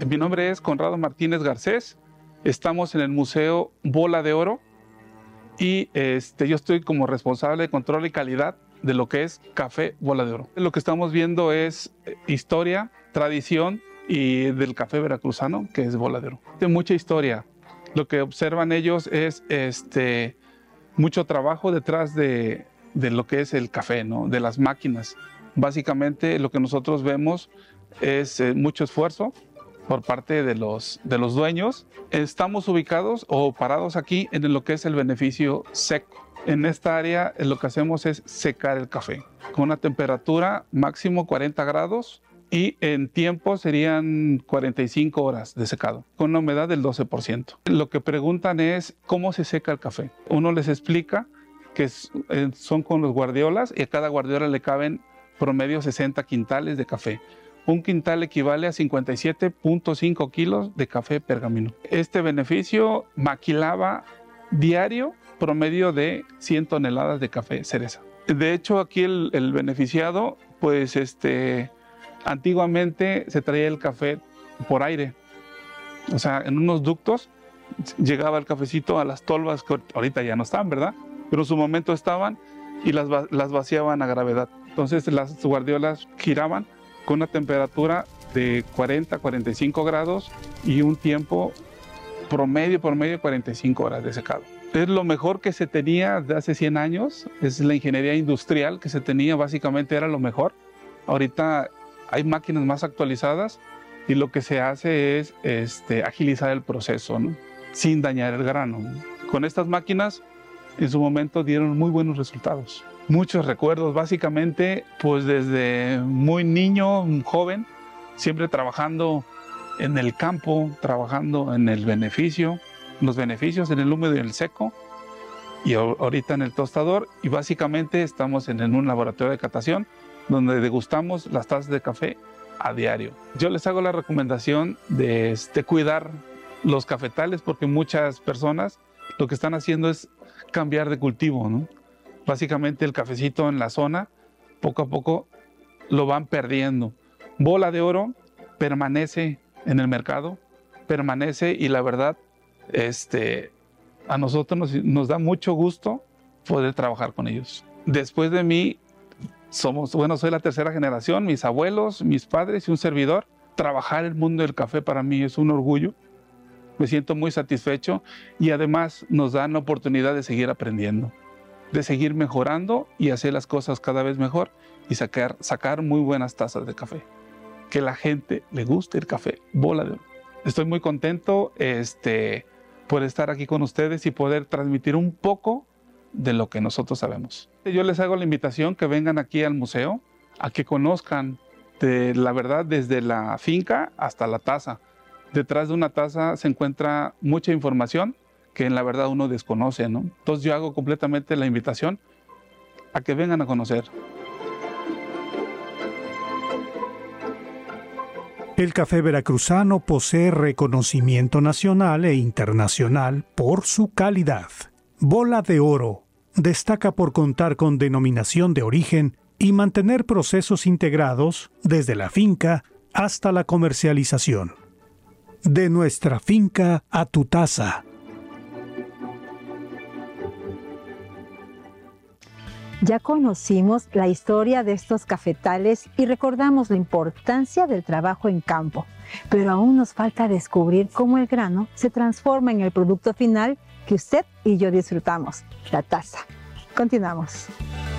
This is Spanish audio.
Mi nombre es Conrado Martínez Garcés. Estamos en el Museo Bola de Oro y yo estoy como responsable de control y calidad de lo que es café Bola de Oro. Lo que estamos viendo es historia, tradición y del café veracruzano, que es Bola de Oro. De mucha historia. Lo que observan ellos es mucho trabajo detrás de lo que es el café, ¿no? De las máquinas. Básicamente lo que nosotros vemos es mucho esfuerzo por parte de los dueños. Estamos ubicados o parados aquí en lo que es el beneficio seco. En esta área lo que hacemos es secar el café con una temperatura máximo 40 grados y en tiempo serían 45 horas de secado con una humedad del 12%. Lo que preguntan es cómo se seca el café. Uno les explica que son con los guardiolas y a cada guardiola le caben promedio 60 quintales de café. Un quintal equivale a 57.5 kilos de café pergamino. Este beneficio maquilaba diario promedio de 100 toneladas de café cereza. De hecho, aquí el beneficiado, pues antiguamente se traía el café por aire. O sea, en unos ductos llegaba el cafecito a las tolvas, que ahorita ya no están, ¿verdad? Pero en su momento estaban y las vaciaban a gravedad. Entonces las guardiolas giraban con una temperatura de 40 a 45 grados y un tiempo promedio 45 horas de secado. Es lo mejor que se tenía de hace 100 años, es la ingeniería industrial que se tenía, básicamente era lo mejor. Ahorita hay máquinas más actualizadas y lo que se hace es agilizar el proceso, ¿no? Sin dañar el grano. Con estas máquinas en su momento dieron muy buenos resultados. Muchos recuerdos, básicamente, pues desde muy niño, joven, siempre trabajando en el campo, trabajando en el beneficio, los beneficios en el húmedo y en el seco, y ahorita en el tostador, y básicamente estamos en un laboratorio de catación donde degustamos las tazas de café a diario. Yo les hago la recomendación de cuidar los cafetales porque muchas personas lo que están haciendo es cambiar de cultivo, ¿no? Básicamente el cafecito en la zona, poco a poco lo van perdiendo. Bola de Oro permanece en el mercado, permanece y la verdad, a nosotros nos da mucho gusto poder trabajar con ellos. Después de mí, soy la tercera generación, mis abuelos, mis padres y un servidor. Trabajar el mundo del café para mí es un orgullo. Me siento muy satisfecho y además nos dan la oportunidad de seguir aprendiendo, de seguir mejorando y hacer las cosas cada vez mejor y sacar muy buenas tazas de café. Que la gente le guste el café Bola de Oro. Estoy muy contento por estar aquí con ustedes y poder transmitir un poco de lo que nosotros sabemos. Yo les hago la invitación que vengan aquí al museo, a que conozcan de la verdad desde la finca hasta la taza. Detrás de una taza se encuentra mucha información que en la verdad uno desconoce, ¿no? Entonces yo hago completamente la invitación a que vengan a conocer. El café veracruzano posee reconocimiento nacional e internacional por su calidad. Bola de Oro destaca por contar con denominación de origen y mantener procesos integrados desde la finca hasta la comercialización. De nuestra finca a tu taza. Ya conocimos la historia de estos cafetales y recordamos la importancia del trabajo en campo, pero aún nos falta descubrir cómo el grano se transforma en el producto final que usted y yo disfrutamos, la taza. Continuamos.